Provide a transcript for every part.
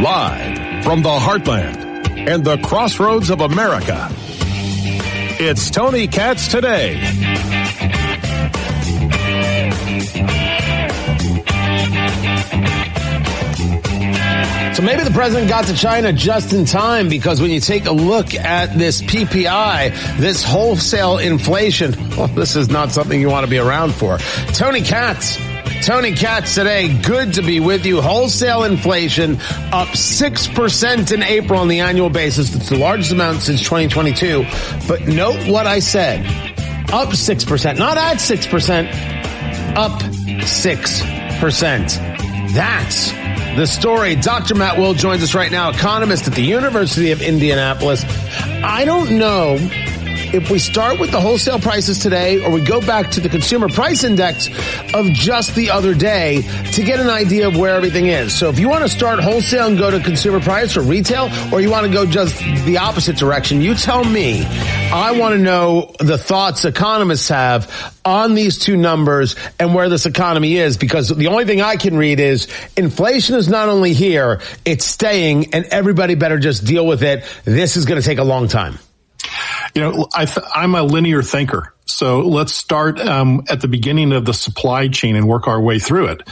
Live from the heartland and the crossroads of America, it's Tony Katz Today. So maybe the president got to China just in time, because when you take a look at this PPI, this wholesale inflation, well, this is not something you want to be around for. Tony Katz Today. Good to be with you. Wholesale inflation up 6% in April on the annual basis. It's the largest amount since 2022. But note what I said. Up 6%, not at 6%, up 6%. That's the story. Dr. Matt Will joins us right now, economist at the University of Indianapolis. I don't know if we start with the wholesale prices today or we go back to the consumer price index of just the other day to get an idea of where everything is. So if you want to start wholesale and go to consumer price or retail, or you want to go just the opposite direction, you tell me. I want to know the thoughts economists have on these two numbers and where this economy is, because the only thing I can read is inflation is not only here, it's staying, and everybody better just deal with it. This is going to take a long time. You know, I'm a linear thinker. So let's start at the beginning of the supply chain and work our way through it.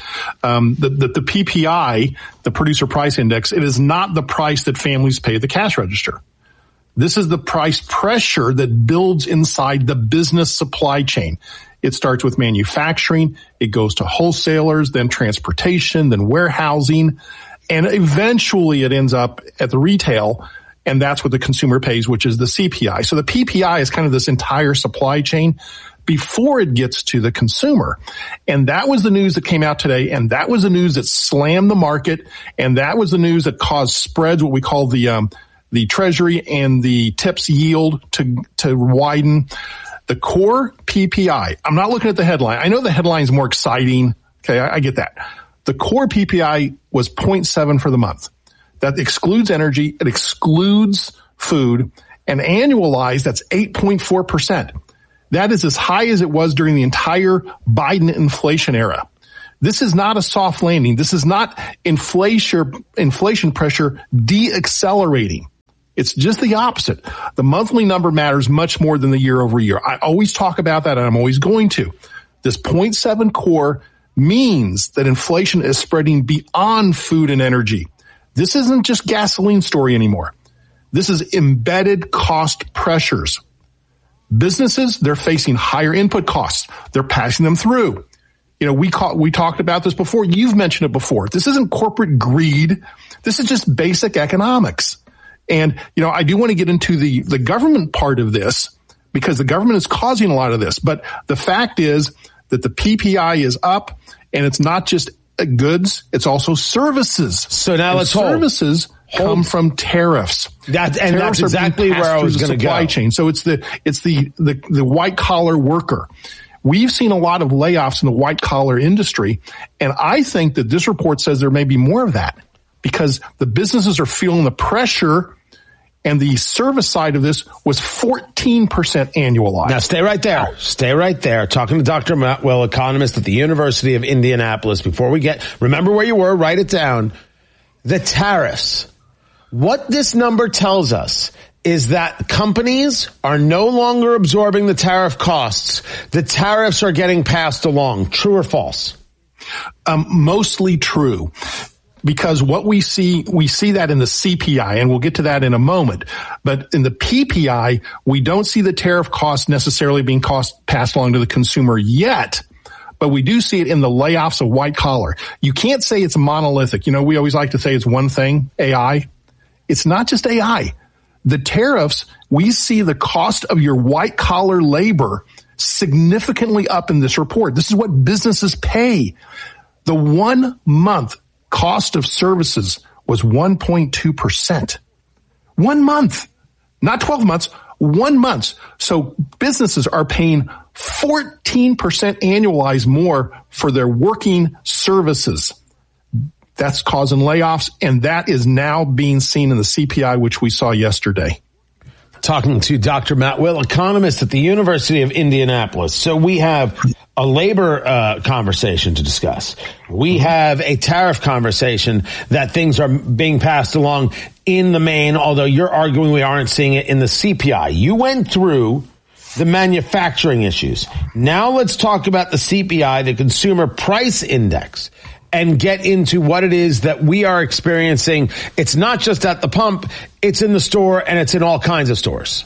The PPI, the producer price index, it is not the price that families pay at the cash register. This is the price pressure that builds inside the business supply chain. It starts with manufacturing, it goes to wholesalers, then transportation, then warehousing, and eventually it ends up at the retail. And that's what the consumer pays, which is the CPI. So the PPI is kind of this entire supply chain before it gets to the consumer. And that was the news that came out today. And that was the news that slammed the market. And that was the news that caused spreads, what we call the treasury and the tips yield to widen. The core PPI, I'm not looking at the headline. I know the headline is more exciting. Okay, I get that. The core PPI was 0.7 for the month. That excludes energy, it excludes food, and annualized, that's 8.4%. That is as high as it was during the entire Biden inflation era. This is not a soft landing. This is not inflation pressure de-accelerating. It's just the opposite. The monthly number matters much more than the year over year. I always talk about that, and I'm always going to. This 0.7 core means that inflation is spreading beyond food and energy. This isn't just gasoline story anymore. This is embedded cost pressures. Businesses, they're facing higher input costs. They're passing them through. You know, we talked about this before. You've mentioned it before. This isn't corporate greed. This is just basic economics. And, you know, I do want to get into the government part of this, because the government is causing a lot of this. But the fact is that the PPI is up, and it's not just goods, it's also services. So now let's services come from tariffs. That's exactly where I was going to go. Supply chain. So it's the white collar worker. We've seen a lot of layoffs in the white collar industry, and I think that this report says there may be more of that, because the businesses are feeling the pressure. And the service side of this was 14% annualized. Now, stay right there. Stay right there. Talking to Dr. Matt Will, economist at the University of Indianapolis. Before we remember where you were, write it down. The tariffs. What this number tells us is that companies are no longer absorbing the tariff costs. The tariffs are getting passed along. True or false? Mostly true. Because what we see that in the CPI, and we'll get to that in a moment. But in the PPI, we don't see the tariff cost necessarily being passed along to the consumer yet. But we do see it in the layoffs of white collar. You can't say it's monolithic. You know, we always like to say it's one thing, AI. It's not just AI. The tariffs, we see the cost of your white collar labor significantly up in this report. This is what businesses pay. The 1 month cost of services was 1.2%. 1 month, not 12 months, 1 month. So businesses are paying 14% annualized more for their working services. That's causing layoffs, and that is now being seen in the CPI, which we saw yesterday. talking to Dr. Matt Will, economist at the University of Indianapolis. So we have a labor conversation to discuss. We have a tariff conversation that things are being passed along in the main, although you're arguing we aren't seeing it in the CPI. You went through the manufacturing issues. Now let's talk about the CPI, the Consumer Price Index, and get into what it is that we are experiencing. It's not just at the pump, it's in the store, and it's in all kinds of stores.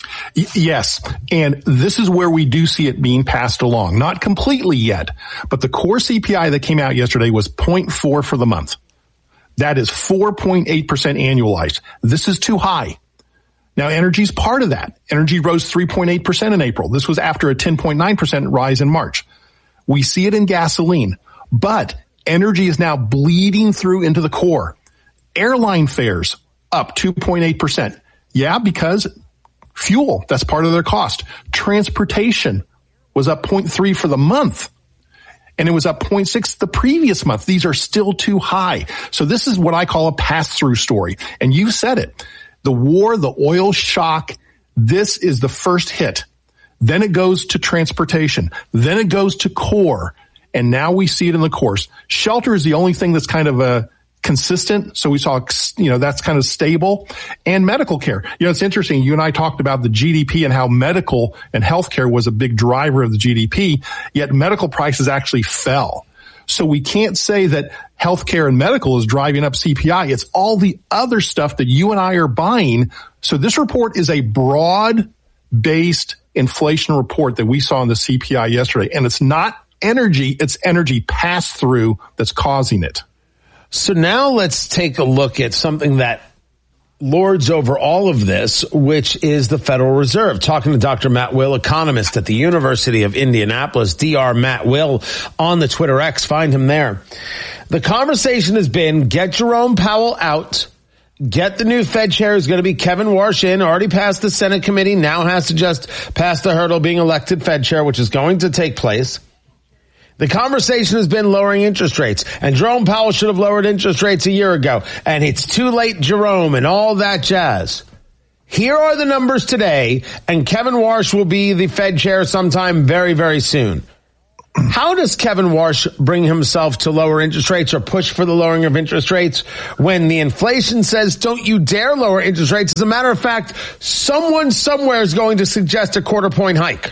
Yes, and this is where we do see it being passed along. Not completely yet, but the core CPI that came out yesterday was 0.4 for the month. That is 4.8% annualized. This is too high. Now, energy's part of that. Energy rose 3.8% in April. This was after a 10.9% rise in March. We see it in gasoline, but energy is now bleeding through into the core. Airline fares up 2.8%. Yeah, because fuel, that's part of their cost. Transportation was up 0.3 for the month, and it was up 0.6 the previous month. These are still too high. So this is what I call a pass-through story. And you said it. The war, the oil shock, this is the first hit. Then it goes to transportation. Then it goes to core. And now we see it in the cores. Shelter is the only thing that's kind of consistent. So we saw, that's kind of stable. And medical care. It's interesting. You and I talked about the GDP and how medical and healthcare was a big driver of the GDP, yet medical prices actually fell. So we can't say that healthcare and medical is driving up CPI. It's all the other stuff that you and I are buying. So this report is a broad-based inflation report that we saw in the CPI yesterday. And it's not energy, it's energy pass-through that's causing it. So now let's take a look at something that lords over all of this, which is the Federal Reserve. Talking to Dr. Matt Will, economist at the University of Indianapolis, Dr. Matt Will on the Twitter X. Find him there. The conversation has been get Jerome Powell out, get the new Fed chair, who's going to be Kevin Warsh in, already passed the Senate committee, now has to just pass the hurdle being elected Fed chair, which is going to take place. The conversation has been lowering interest rates, and Jerome Powell should have lowered interest rates a year ago, and it's too late, Jerome, and all that jazz. Here are the numbers today, and Kevin Warsh will be the Fed chair sometime very, very soon. How does Kevin Warsh bring himself to lower interest rates or push for the lowering of interest rates when the inflation says, don't you dare lower interest rates? As a matter of fact, someone somewhere is going to suggest a 1/4 point hike.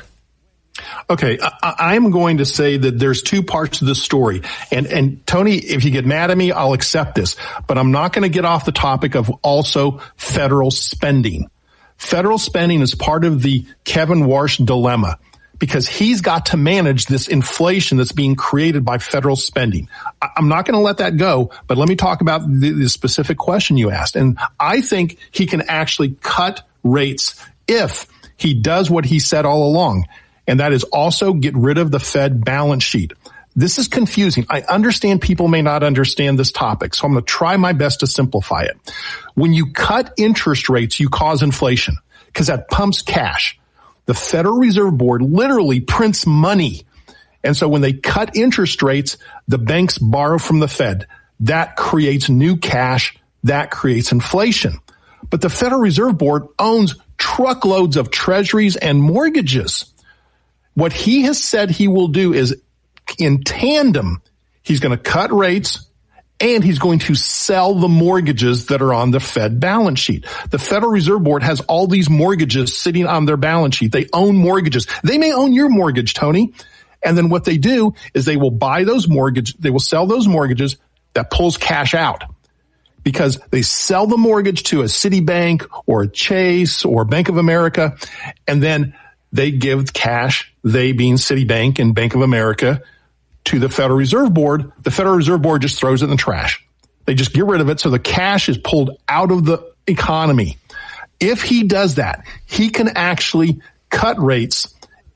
Okay, I'm going to say that there's two parts to this story. And Tony, if you get mad at me, I'll accept this. But I'm not going to get off the topic of also federal spending. Federal spending is part of the Kevin Warsh dilemma because he's got to manage this inflation that's being created by federal spending. I'm not going to let that go, but let me talk about the specific question you asked. And I think he can actually cut rates if he does what he said all along. And that is also get rid of the Fed balance sheet. This is confusing. I understand people may not understand this topic, so I'm going to try my best to simplify it. When you cut interest rates, you cause inflation because that pumps cash. The Federal Reserve Board literally prints money. And so when they cut interest rates, the banks borrow from the Fed. That creates new cash. That creates inflation. But the Federal Reserve Board owns truckloads of treasuries and mortgages. What he has said he will do is in tandem, he's going to cut rates and he's going to sell the mortgages that are on the Fed balance sheet. The Federal Reserve Board has all these mortgages sitting on their balance sheet. They own mortgages. They may own your mortgage, Tony. And then what they do is they will buy those mortgages. They will sell those mortgages that pulls cash out because they sell the mortgage to a Citibank or a Chase or Bank of America. And then they give cash, they being Citibank and Bank of America, to the Federal Reserve Board. The Federal Reserve Board just throws it in the trash. They just get rid of it. So the cash is pulled out of the economy. If he does that, he can actually cut rates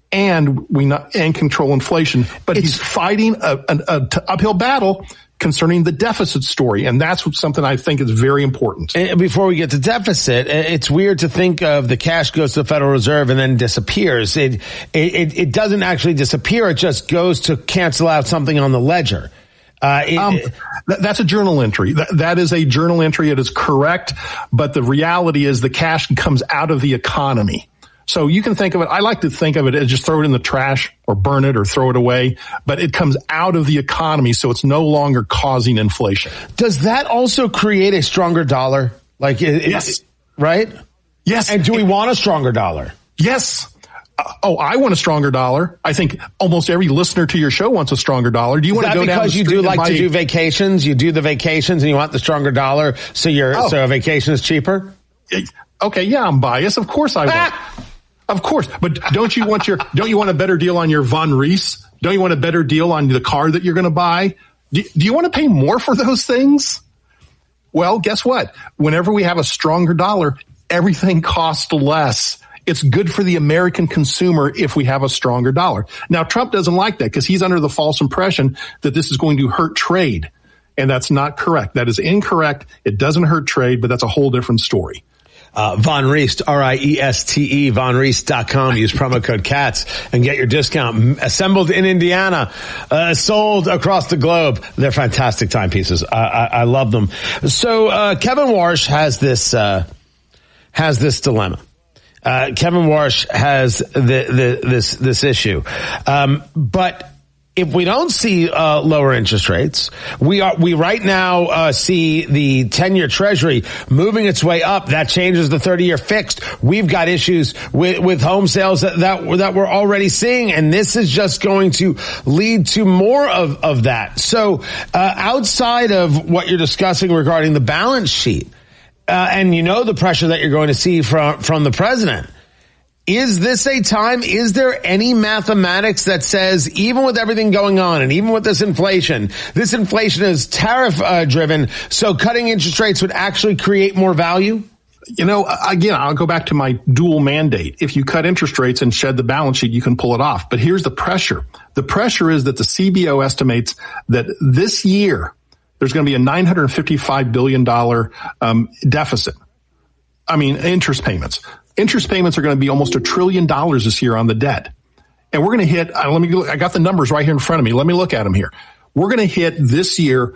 and control inflation. But he's fighting an uphill battle concerning the deficit story. And that's something I think is very important. And before we get to deficit, it's weird to think of the cash goes to the Federal Reserve and then disappears. It doesn't actually disappear. It just goes to cancel out something on the ledger. That's a journal entry. That is a journal entry. It is correct. But the reality is the cash comes out of the economy. So you can think of it, I like to think of it as just throw it in the trash or burn it or throw it away, but it comes out of the economy, so it's no longer causing inflation. Does that also create a stronger dollar? Yes. Right? Yes. And do we want a stronger dollar? Yes. I want a stronger dollar. I think almost every listener to your show wants a stronger dollar. Do you want to go down the street? Because you do like to do vacations? You do the vacations and you want the stronger dollar, so so a vacation is cheaper? Okay, yeah, I'm biased. Of course I want. Of course. But don't you want a better deal on your Von Rees? Don't you want a better deal on the car that you're going to buy? Do you want to pay more for those things? Well, guess what? Whenever we have a stronger dollar, everything costs less. It's good for the American consumer if we have a stronger dollar. Now, Trump doesn't like that because he's under the false impression that this is going to hurt trade. And that's not correct. That is incorrect. It doesn't hurt trade, but that's a whole different story. Von Riest, R-I-E-S-T-E, vonriest.com. Use promo code CATS and get your discount. Assembled in Indiana, sold across the globe. They're fantastic timepieces. I love them. So, Kevin Warsh has this dilemma. Kevin Warsh has this issue. But if we don't see lower interest rates, we right now see the 10-year Treasury moving its way up. That changes the 30-year fixed. We've got issues with home sales that we're already seeing, and this is just going to lead to more of that. So outside of what you're discussing regarding the balance sheet, and the pressure that you're going to see from the president, is this a time? Is there any mathematics that says even with everything going on and even with this inflation is tariff driven, so cutting interest rates would actually create more value? Again, I'll go back to my dual mandate. If you cut interest rates and shed the balance sheet, you can pull it off. But here's the pressure. The pressure is that the CBO estimates that this year there's going to be a $955 billion deficit. Interest payments. Interest payments are going to be almost $1 trillion this year on the debt. And we're going to hit, I got the numbers right here in front of me. Let me look at them here. We're going to hit this year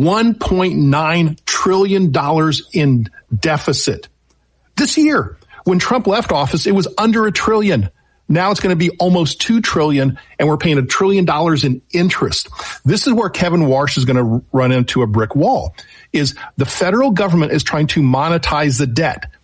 $1.9 trillion in deficit. This year, when Trump left office, it was under $1 trillion. Now it's going to be almost $2 trillion, and we're paying $1 trillion in interest. This is where Kevin Warsh is going to run into a brick wall. Is the federal government is trying to monetize the debt.